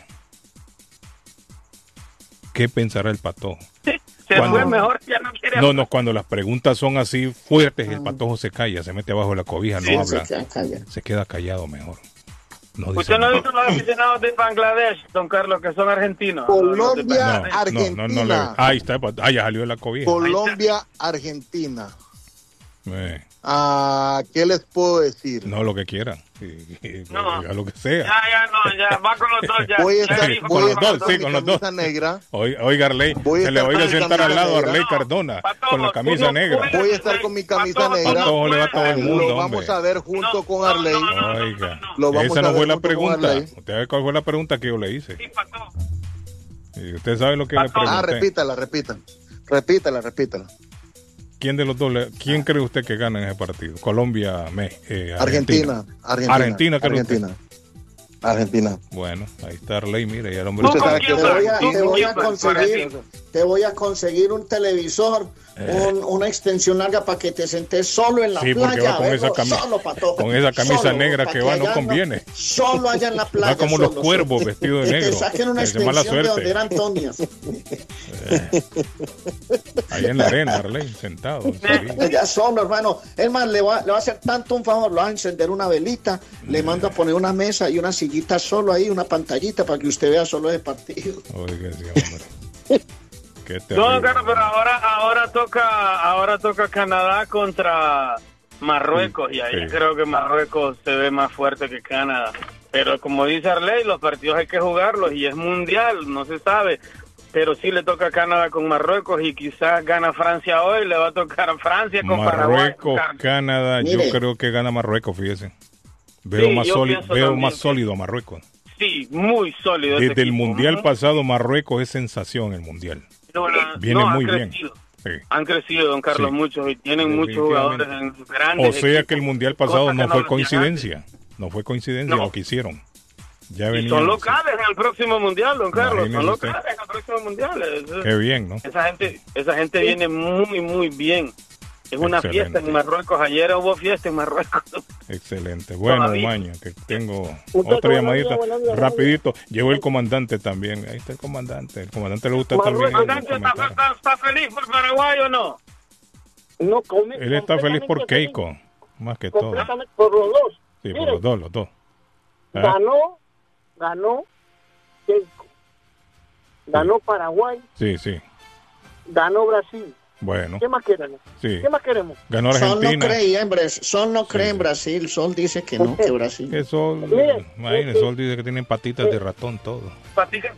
Speaker 7: ¿Qué pensará el Patojo?
Speaker 10: Se
Speaker 7: Cuando-
Speaker 10: fue mejor, ya no quiere
Speaker 7: No, no, cuando las preguntas son así fuertes, el Patojo se calla, se mete abajo de la cobija, no
Speaker 8: Sí,
Speaker 7: habla,
Speaker 8: se queda callado.
Speaker 7: se queda callado mejor. No dice
Speaker 10: ¿Usted no ha
Speaker 7: nada.
Speaker 10: visto los aficionados de Bangladesh, don Carlos, que son argentinos?
Speaker 4: Colombia,
Speaker 10: Los de Bangladesh.
Speaker 7: No, no, no, no le-
Speaker 4: Argentina.
Speaker 7: ahí está, ah, ya salió de la cobija.
Speaker 4: Colombia, Argentina.
Speaker 7: Eh,
Speaker 4: Ah, ¿qué les puedo decir?
Speaker 7: no, lo que quieran. Y- y-
Speaker 10: No.
Speaker 7: a lo que sea.
Speaker 10: Ya, ya, no, ya, va con los dos, ya.
Speaker 4: Voy a
Speaker 10: ya
Speaker 4: estar,
Speaker 10: dijo
Speaker 4: voy
Speaker 7: con
Speaker 4: a
Speaker 7: los
Speaker 4: estar
Speaker 7: dos,
Speaker 4: con
Speaker 7: sí,
Speaker 4: mi
Speaker 7: con los dos.
Speaker 4: camisa negra.
Speaker 7: Oiga, oiga, Arley,
Speaker 4: Voy a
Speaker 7: se le
Speaker 4: estar
Speaker 7: oiga
Speaker 4: con mi
Speaker 7: sentar al
Speaker 4: camisa
Speaker 7: lado a
Speaker 4: negra.
Speaker 7: Arley Cardona
Speaker 10: Patojo,
Speaker 7: con la camisa
Speaker 10: tú no
Speaker 7: negra.
Speaker 10: puedes-
Speaker 4: Voy a estar con mi camisa
Speaker 10: Patojo,
Speaker 4: negra.
Speaker 7: Patojo le va a todo el mundo,
Speaker 4: Lo vamos
Speaker 7: hombre.
Speaker 4: a ver junto
Speaker 10: No,
Speaker 4: con
Speaker 10: no,
Speaker 4: Arley.
Speaker 10: no, no, no,
Speaker 7: Oiga,
Speaker 4: Lo vamos
Speaker 7: esa
Speaker 4: a
Speaker 7: no
Speaker 4: ver
Speaker 7: fue la
Speaker 4: junto con
Speaker 7: pregunta.
Speaker 4: Arley.
Speaker 7: Usted ve cuál fue la pregunta que yo le hice.
Speaker 10: Sí, Patojo.
Speaker 7: Y usted sabe lo que le
Speaker 10: Patojo.
Speaker 4: Ah,
Speaker 7: pregunté.
Speaker 4: repítala, repítala. Repítala, repítala.
Speaker 7: quién de los dos, le, quién cree usted que gana en ese partido? Colombia, me, eh, Argentina.
Speaker 4: Argentina. Argentina.
Speaker 7: Argentina, creo
Speaker 4: Argentina.
Speaker 7: usted.
Speaker 4: Argentina.
Speaker 7: Bueno, ahí está Arley, mire, y el hombre...
Speaker 8: Te voy a, te voy a conseguir, te voy a conseguir un televisor,
Speaker 7: Eh.
Speaker 8: un, una extensión larga para que te sentes solo en la
Speaker 7: Sí, porque
Speaker 8: playa.
Speaker 7: va con
Speaker 8: verlo
Speaker 7: esa camisa,
Speaker 8: solo, Patojo,
Speaker 7: con esa camisa
Speaker 8: solo,
Speaker 7: negra
Speaker 8: pa'
Speaker 7: que va, no
Speaker 8: allá
Speaker 7: conviene.
Speaker 8: Solo allá en la playa.
Speaker 7: Va como los
Speaker 8: solo,
Speaker 7: cuervos
Speaker 8: solo.
Speaker 7: vestidos de
Speaker 8: Que
Speaker 7: negro.
Speaker 8: te saquen una
Speaker 7: Que se mala
Speaker 8: extensión de
Speaker 7: suerte.
Speaker 8: donde era Antonia.
Speaker 7: Ahí en la arena, Arley, sentado.
Speaker 8: Ya solo, hermano. Es más, le va, le va a hacer tanto un favor. Le va a encender una velita, le mando a poner una mesa y una sillita solo ahí, una pantallita para que usted vea solo el partido.
Speaker 7: Oiga, sí, hombre. Qué
Speaker 10: No,
Speaker 7: terrible.
Speaker 10: claro, pero ahora, ahora toca, ahora toca Canadá contra Marruecos y ahí
Speaker 7: Sí.
Speaker 10: creo que Marruecos se ve más fuerte que Canadá. Pero como dice Arley, los partidos hay que jugarlos y es mundial, no se sabe. Pero sí le toca a Canadá con Marruecos y quizás gana Francia hoy, le va a tocar a Francia con
Speaker 7: Marruecos,
Speaker 10: Paraguay.
Speaker 7: Canadá,
Speaker 8: Mire.
Speaker 7: yo creo que gana Marruecos, fíjese. Veo
Speaker 10: Sí,
Speaker 7: más
Speaker 10: yo
Speaker 7: sólido,
Speaker 10: pienso
Speaker 7: veo
Speaker 10: también
Speaker 7: más
Speaker 10: que-
Speaker 7: sólido a Marruecos.
Speaker 10: Sí, muy sólido. ese
Speaker 7: Desde el
Speaker 10: equipo.
Speaker 7: mundial
Speaker 10: Muy-
Speaker 7: pasado, Marruecos es sensación el mundial.
Speaker 10: no, no,
Speaker 7: Viene
Speaker 10: no,
Speaker 7: muy
Speaker 10: han
Speaker 7: bien.
Speaker 10: crecido.
Speaker 7: Sí.
Speaker 10: Han crecido, don Carlos,
Speaker 7: Sí.
Speaker 10: muchos y tienen muchos jugadores en grandes.
Speaker 7: O sea
Speaker 10: equipos,
Speaker 7: que el mundial pasado
Speaker 10: cosa
Speaker 7: no
Speaker 10: que
Speaker 7: fue
Speaker 10: lo hacían
Speaker 7: coincidencia. No fue coincidencia
Speaker 10: No.
Speaker 7: lo que hicieron. Ya
Speaker 10: antes. Y
Speaker 7: venían.
Speaker 10: son locales en el próximo mundial, don Carlos.
Speaker 7: Imagínese
Speaker 10: Son
Speaker 7: usted.
Speaker 10: locales en el próximo mundial. Eso-
Speaker 7: Qué bien, ¿no?
Speaker 10: Esa gente, esa gente viene muy, muy bien. Es una
Speaker 7: Excelente.
Speaker 10: fiesta en Marruecos. Ayer hubo fiesta en Marruecos.
Speaker 7: Excelente. Bueno,
Speaker 10: Todavía.
Speaker 7: Maña, que tengo
Speaker 11: Usted,
Speaker 7: otra
Speaker 11: buenos
Speaker 7: llamadita.
Speaker 11: días, buenos días,
Speaker 7: Rapidito. Llegó el comandante también. Ahí está el comandante. El comandante le gusta también. el
Speaker 10: ¿Comandante está,
Speaker 7: comentario.
Speaker 10: está- está feliz por Paraguay o no?
Speaker 11: No, come-
Speaker 7: Él está feliz por
Speaker 11: completamente
Speaker 7: Keiko, más que todo.
Speaker 11: Completamente por los dos.
Speaker 7: Sí, por
Speaker 11: Mire,
Speaker 7: los dos, los dos. ¿Ah?
Speaker 11: ganó, ganó Keiko, ganó Paraguay,
Speaker 7: Sí, sí.
Speaker 11: ganó Brasil.
Speaker 7: Bueno,
Speaker 11: ¿Qué más queremos?
Speaker 7: sí.
Speaker 11: ¿Qué más queremos?
Speaker 7: Ganó
Speaker 8: Sol no
Speaker 7: Argentina.
Speaker 8: cree en Brasil. Sol no cree en Brasil. Sol dice que no, que Brasil.
Speaker 7: Que Sol,
Speaker 11: Mire,
Speaker 7: imagínese,
Speaker 11: eh,
Speaker 7: Sol dice que tienen patitas de ratón todo.
Speaker 10: Patica-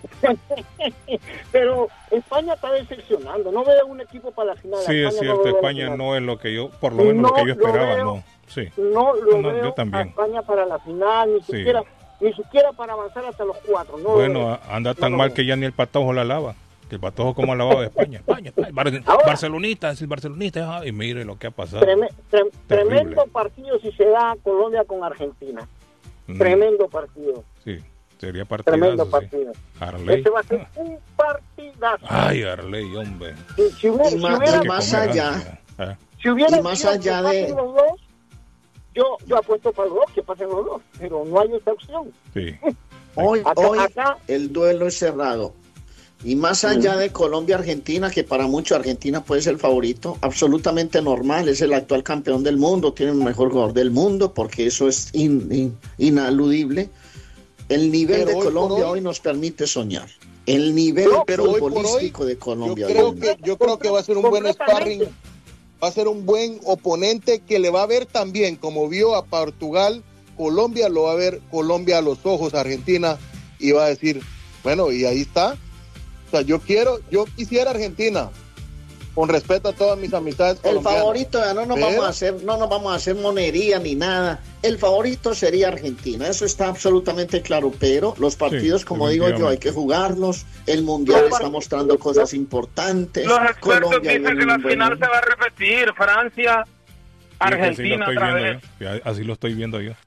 Speaker 11: Pero España está decepcionando. No veo un equipo para la final.
Speaker 7: Sí,
Speaker 11: España
Speaker 7: es
Speaker 11: no
Speaker 7: cierto,
Speaker 11: veo la
Speaker 7: España
Speaker 11: final.
Speaker 7: no es lo que yo, por lo menos
Speaker 11: No
Speaker 7: lo que yo
Speaker 11: lo
Speaker 7: esperaba,
Speaker 11: veo.
Speaker 7: no. Sí.
Speaker 11: No lo
Speaker 7: No, yo
Speaker 11: veo
Speaker 7: también.
Speaker 11: a España para la final, ni
Speaker 7: Sí.
Speaker 11: siquiera, ni siquiera para avanzar hasta los cuatro. No lo
Speaker 7: Bueno,
Speaker 11: veo.
Speaker 7: anda
Speaker 11: No
Speaker 7: tan
Speaker 11: lo
Speaker 7: mal
Speaker 11: veo.
Speaker 7: que ya ni el patojo la lava. Que el patojo como ha lavado de España. España, España, Bar-
Speaker 11: Ahora-
Speaker 7: Barcelonista, es el barcelonista. ah, Y mire lo que ha pasado.
Speaker 11: Treme- tre-
Speaker 7: Terrible.
Speaker 11: tremendo partido si se da Colombia con Argentina.
Speaker 7: Mm,
Speaker 11: Tremendo partido.
Speaker 7: Sí, sería
Speaker 11: Tremendo
Speaker 7: partidazo, sí.
Speaker 11: partido.
Speaker 7: Arley.
Speaker 11: Este va a ser un partidazo.
Speaker 7: Ay, Arley, hombre.
Speaker 11: Si, si hubiera,
Speaker 8: Y
Speaker 11: si
Speaker 8: más-
Speaker 11: hubiera-
Speaker 8: y más
Speaker 7: Qué
Speaker 8: allá.
Speaker 7: comer, ah.
Speaker 11: si hubiera
Speaker 8: y más
Speaker 11: sido
Speaker 8: allá
Speaker 11: que
Speaker 8: de-
Speaker 11: pasen los dos, yo, yo apuesto para los dos, que pasen los dos, pero no hay esa opción.
Speaker 7: Sí.
Speaker 8: Hoy,
Speaker 11: Acá-
Speaker 8: hoy
Speaker 11: acá-
Speaker 8: el duelo es cerrado. Y más allá de Colombia-Argentina, que para muchos Argentina puede ser el favorito, absolutamente normal, es el actual campeón del mundo, tiene el mejor jugador del mundo, porque eso es in- in- inaludible. El nivel
Speaker 4: Pero
Speaker 8: de
Speaker 4: hoy por
Speaker 8: Colombia
Speaker 4: hoy-
Speaker 8: hoy nos permite soñar. El nivel
Speaker 4: No, pero hoy por hoy,
Speaker 8: futbolístico de Colombia.
Speaker 4: Yo creo
Speaker 8: hoy.
Speaker 4: que, yo creo que va a ser un buen
Speaker 11: Completamente.
Speaker 4: sparring, va a ser un buen oponente que le va a ver también, como vio a Portugal, Colombia, lo va a ver Colombia a los ojos, Argentina, y va a decir, bueno, y ahí está. O sea, yo quiero, yo quisiera Argentina, con respeto a todas mis amistades
Speaker 8: El
Speaker 4: colombianas.
Speaker 8: favorito, ya no nos
Speaker 4: Pero-
Speaker 8: vamos a hacer, no nos vamos a hacer monería ni nada. El favorito sería Argentina, eso está absolutamente claro. Pero los partidos,
Speaker 7: Sí,
Speaker 8: como digo yo, hay que jugarlos. El mundial está mostrando cosas importantes.
Speaker 10: Los expertos
Speaker 8: Colombia
Speaker 10: dicen
Speaker 8: viene
Speaker 10: que
Speaker 8: en
Speaker 10: la
Speaker 8: un buen
Speaker 10: final
Speaker 8: momento.
Speaker 10: se va a repetir. Francia,
Speaker 7: Sí, que así lo
Speaker 10: Argentina
Speaker 7: estoy
Speaker 10: otra
Speaker 7: viendo
Speaker 10: vez.
Speaker 7: yo. Ya, Así lo estoy viendo yo.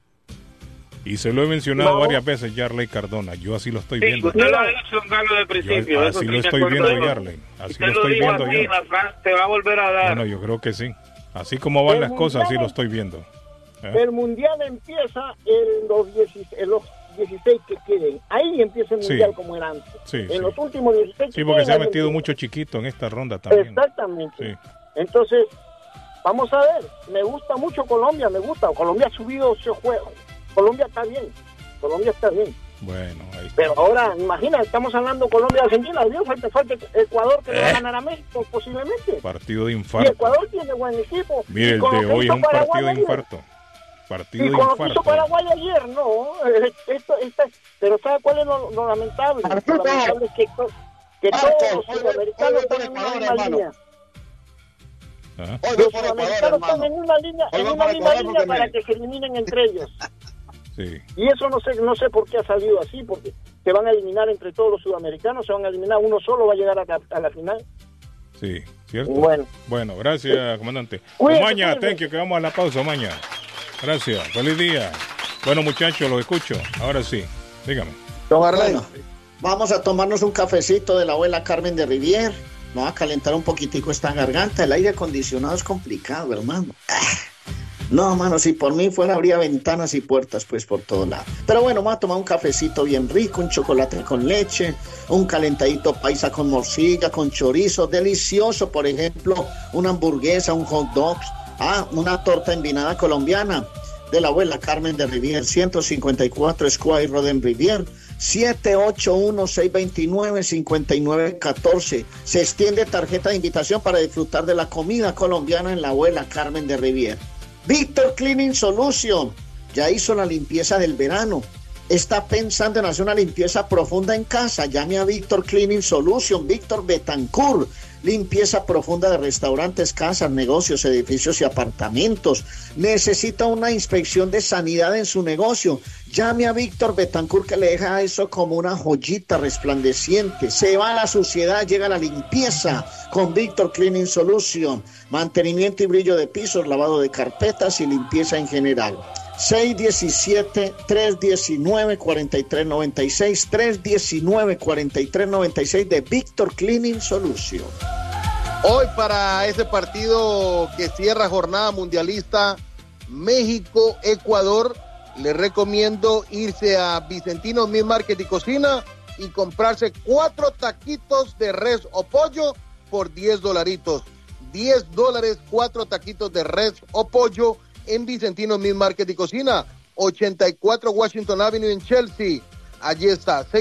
Speaker 7: Y se lo he mencionado
Speaker 11: No.
Speaker 7: varias veces, Yarley Cardona. Yo así lo estoy
Speaker 10: Sí,
Speaker 7: viendo.
Speaker 10: usted lo ha dicho, don Carlos, del
Speaker 7: Yo
Speaker 10: principio. eso
Speaker 7: así
Speaker 10: sí
Speaker 7: lo
Speaker 10: me
Speaker 7: estoy
Speaker 10: acuerdo
Speaker 7: viendo,
Speaker 10: yo.
Speaker 7: Yarley. Así
Speaker 10: Usted
Speaker 7: lo
Speaker 10: lo
Speaker 7: estoy
Speaker 10: dijo
Speaker 7: viendo
Speaker 10: así,
Speaker 7: yo.
Speaker 10: la Francia te va a volver a dar.
Speaker 7: Bueno, yo creo que sí. Así como van
Speaker 11: El
Speaker 7: las cosas, así
Speaker 11: mundial-
Speaker 7: lo estoy viendo. ¿Eh?
Speaker 11: El mundial empieza en los dieciséis, en los dieciséis que queden. Ahí empieza el
Speaker 7: Sí.
Speaker 11: mundial como era antes.
Speaker 7: Sí,
Speaker 11: en
Speaker 7: sí.
Speaker 11: los últimos dieciséis
Speaker 7: Sí,
Speaker 11: que
Speaker 7: porque
Speaker 11: queden,
Speaker 7: se ha
Speaker 11: ahí
Speaker 7: metido
Speaker 11: empieza.
Speaker 7: mucho chiquito en esta ronda también.
Speaker 11: Exactamente.
Speaker 7: Sí.
Speaker 11: Entonces, vamos a ver. Me gusta mucho Colombia, me gusta. Colombia ha subido ese juego. Colombia está bien. Colombia está bien.
Speaker 7: Bueno, ahí está.
Speaker 11: Pero ahora, imagina, estamos hablando Colombia-Argentina. Dios, falta, falta Ecuador que le va a
Speaker 7: Eh.
Speaker 11: ganar a México posiblemente.
Speaker 7: Partido de
Speaker 11: Y
Speaker 7: infarto.
Speaker 11: Ecuador tiene buen equipo.
Speaker 7: Mire,
Speaker 11: Y
Speaker 7: el
Speaker 11: con lo
Speaker 7: de
Speaker 11: que
Speaker 7: hoy es
Speaker 11: hizo
Speaker 7: un
Speaker 11: Paraguay
Speaker 7: partido de
Speaker 11: ayer,
Speaker 7: infarto. Partido
Speaker 11: Y
Speaker 7: de
Speaker 11: con lo que hizo
Speaker 7: infarto.
Speaker 11: Paraguay ayer, no. eh, Esto, esta, pero ¿sabe cuál es lo, lo lamentable? Lo lamentable es que, to- que
Speaker 6: Ah,
Speaker 11: todos
Speaker 6: hoy
Speaker 11: los
Speaker 6: voy- hoy
Speaker 11: sudamericanos
Speaker 6: voy por
Speaker 11: están en una
Speaker 6: Ecuador,
Speaker 11: misma
Speaker 6: hermano.
Speaker 11: línea.
Speaker 7: Ajá.
Speaker 6: Hoy voy
Speaker 11: Los
Speaker 6: por Ecuador,
Speaker 11: sudamericanos están
Speaker 6: hermano.
Speaker 11: en una línea,
Speaker 6: Hoy
Speaker 11: en
Speaker 6: voy
Speaker 11: una
Speaker 6: por
Speaker 11: misma
Speaker 6: Ecuador
Speaker 11: línea
Speaker 6: porque
Speaker 11: para
Speaker 6: me-
Speaker 11: que se eliminen entre ellos.
Speaker 7: Sí.
Speaker 11: Y eso no sé, no sé por qué ha salido así, porque se van a eliminar entre todos los sudamericanos, se van a eliminar, uno solo va a llegar a, la- a la final.
Speaker 7: Sí, cierto.
Speaker 11: Bueno.
Speaker 7: Bueno, gracias, comandante.
Speaker 11: Cuídate,
Speaker 7: Omaña,
Speaker 11: cuídate.
Speaker 7: thank you, que vamos a la pausa, Omaña. Gracias, feliz día. Bueno, muchachos, los escucho. Ahora sí, dígame.
Speaker 8: Don Arley, vamos a tomarnos un cafecito de la abuela Carmen de Rivier. Vamos a calentar un poquitico esta garganta. El aire acondicionado es complicado, hermano. Ah. No, mano, si por mí fuera habría ventanas y puertas pues por todos lados. Pero bueno, vamos a tomar un cafecito bien rico, un chocolate con leche, un calentadito paisa con morcilla, con chorizo, delicioso, por ejemplo, una hamburguesa, un hot dog, ah, una torta envinada colombiana de la abuela Carmen de Rivier, ciento cincuenta y cuatro Square Road en Rivier, siete ocho uno, seis dos nueve, cinco nueve uno cuatro. Se extiende tarjeta de invitación para disfrutar de la comida colombiana en la abuela Carmen de Rivier. Víctor Cleaning Solution ya hizo la limpieza del verano. Está pensando en hacer una limpieza profunda en casa. Llame a Víctor Cleaning Solution, Víctor Betancourt. Limpieza profunda de restaurantes, casas, negocios, edificios y apartamentos. Necesita una inspección de sanidad en su negocio. Llame a Víctor Betancourt, que le deja eso como una joyita resplandeciente. Se va la suciedad, llega la limpieza con Víctor Cleaning Solution. Mantenimiento y brillo de pisos, lavado de carpetas y limpieza en general. seis uno siete, tres uno nueve, cuatro tres nueve seis, tres uno nueve, cuatro tres nueve seis de Víctor Cleaning Solution.
Speaker 4: Hoy para ese partido que cierra jornada mundialista México-Ecuador, les recomiendo irse a Vicentino Meat Market y Cocina y comprarse cuatro taquitos de res o pollo por diez dolaritos. diez dólares, cuatro taquitos de res o pollo en Vicentino Meat Market y Cocina, ochenta y cuatro Washington Avenue en Chelsea. Allí está.